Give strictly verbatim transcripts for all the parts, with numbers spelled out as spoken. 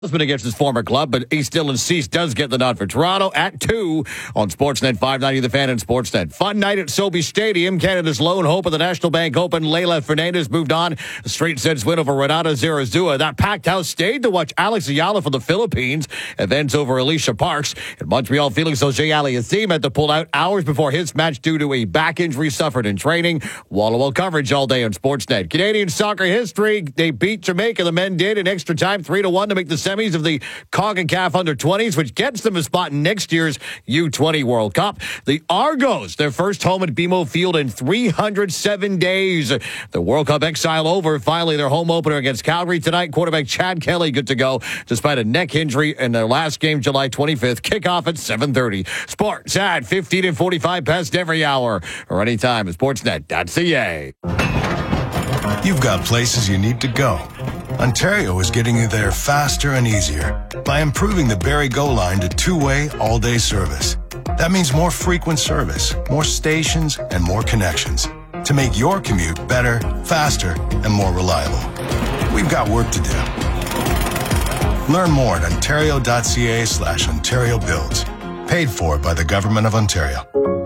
Husband against his former club, but East Dillon Cease does get the nod for Toronto at two on Sportsnet five ninety, The Fan and Sportsnet. Fun night at Sobeys Stadium. Canada's lone hope of the National Bank Open, Leila Fernandez, moved on. A straight sets win over Renata Zarazua. That packed house stayed to watch Alex Ayala for the Philippines. Events over Alicia Parks. In Montreal, Felix Auger-Aliassime had to pull out hours before his match due to a back injury suffered in training. Wall-to-wall coverage all day on Sportsnet. Canadian soccer history. They beat Jamaica. The men did in extra time, three to one to make the semis of the CONCACAF under twenties, which gets them a spot in next year's U twenty World Cup. The Argos, their first home at B M O Field in three hundred seven days. The World Cup exile over. Finally, their home opener against Calgary tonight. Quarterback Chad Kelly good to go despite a neck injury in their last game, July twenty-fifth. Kickoff at seven thirty. Sports at fifteen and forty-five past every hour or anytime at sportsnet dot c a. You've got places you need to go. Ontario is getting you there faster and easier by improving the Barrie Go line to two-way, all-day service. That means more frequent service, more stations, and more connections to make your commute better, faster, and more reliable. We've got work to do. Learn more at ontario dot c a slash Ontario Builds. Paid for by the Government of Ontario.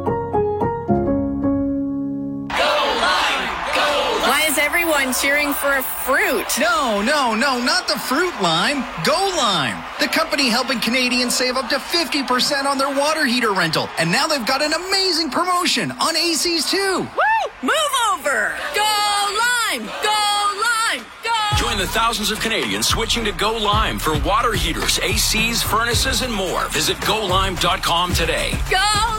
Cheering for a fruit. No, no, no, not the fruit lime. Go Lime, the company helping Canadians save up to fifty percent on their water heater rental. And now they've got an amazing promotion on A Cs too. Woo! Move over. Go Lime. Go Lime. Go. Join the thousands of Canadians switching to Go Lime for water heaters, A Cs, furnaces, and more. Visit go lime dot com today. Go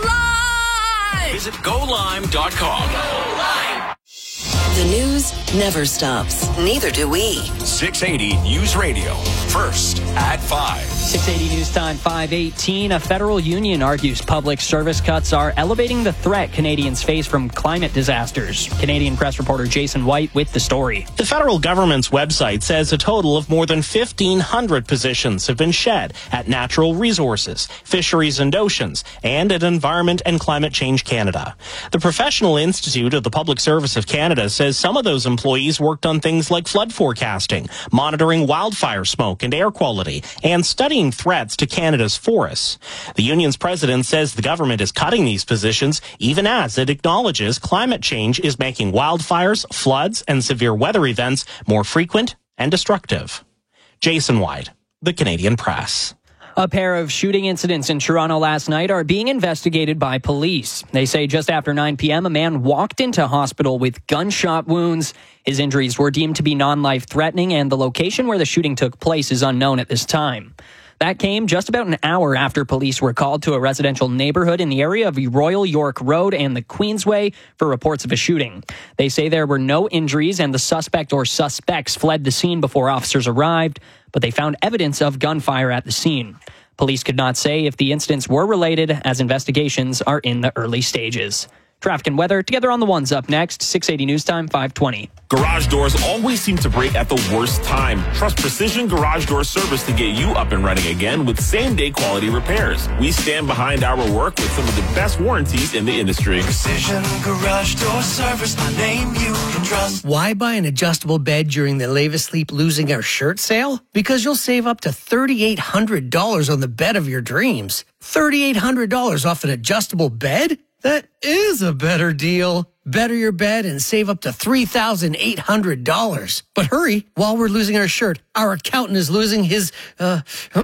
Lime. Visit go lime dot com. Go Lime. The news never stops. Neither do we. six eighty News Radio. First at five. six eighty News Time, five eighteen. A federal union argues public service cuts are elevating the threat Canadians face from climate disasters. Canadian press reporter Jason White with the story. The federal government's website says a total of more than fifteen hundred positions have been shed at Natural Resources, Fisheries and Oceans, and at Environment and Climate Change Canada. The Professional Institute of the Public Service of Canada says some of those employees worked on things like flood forecasting, monitoring wildfire smoke and air quality, and studying threats to Canada's forests. The union's president says the government is cutting these positions even as it acknowledges climate change is making wildfires, floods, and severe weather events more frequent and destructive. Jason White, The Canadian Press. A pair of shooting incidents in Toronto last night are being investigated by police. They say just after nine p.m., a man walked into hospital with gunshot wounds. His injuries were deemed to be non-life threatening, and the location where the shooting took place is unknown at this time. That came just about an hour after police were called to a residential neighborhood in the area of Royal York Road and the Queensway for reports of a shooting. They say there were no injuries and the suspect or suspects fled the scene before officers arrived, but they found evidence of gunfire at the scene. Police could not say if the incidents were related, as investigations are in the early stages. Traffic and weather together on the ones up next. six eighty News Time, five twenty. Garage doors always seem to break at the worst time. Trust Precision Garage Door Service to get you up and running again with same-day quality repairs. We stand behind our work with some of the best warranties in the industry. Precision Garage Door Service, a name you can trust. Why buy an adjustable bed during the Leva Sleep Losing Our Shirt sale? Because you'll save up to three thousand eight hundred dollars on the bed of your dreams. three thousand eight hundred dollars off an adjustable bed? That is a better deal. Better your bed and save up to three thousand eight hundred dollars. But hurry, while we're losing our shirt, our accountant is losing his, uh,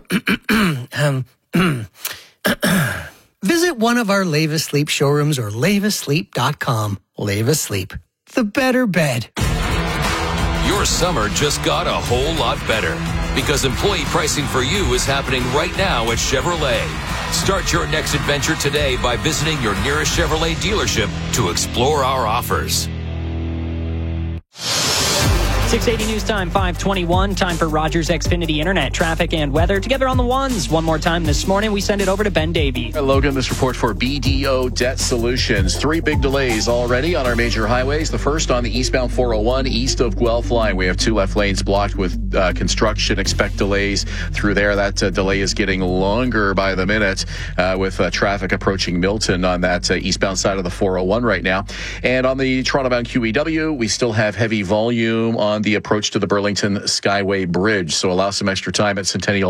um, visit one of our Leva Sleep showrooms or leva sleep dot com. Leva Sleep, the better bed. Your summer just got a whole lot better because employee pricing for you is happening right now at Chevrolet. Start your next adventure today by visiting your nearest Chevrolet dealership to explore our offers. six eighty News Time, five twenty-one. Time for Rogers Xfinity Internet traffic and weather together on the ones. One more time this morning, we send it over to Ben Davey. Hi, Logan, this report for B D O Debt Solutions. Three big delays already on our major highways. The first on the eastbound four oh one east of Guelph line. We have two left lanes blocked with uh, construction. Expect delays through there. That uh, delay is getting longer by the minute uh, with uh, traffic approaching Milton on that uh, eastbound side of the four oh one right now. And on the Toronto-bound Q E W, we still have heavy volume on on the approach to the Burlington Skyway Bridge. So allow some extra time at Centennial